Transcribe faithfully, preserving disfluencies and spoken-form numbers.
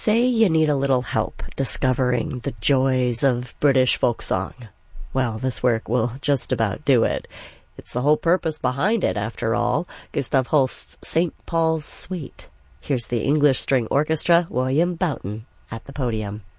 Say you need a little help discovering the joys of British folk song. Well, this work will just about do it. It's the whole purpose behind it, after all. Gustav Holst's Saint Paul's Suite. Here's the English String Orchestra, William Boughton, at the podium.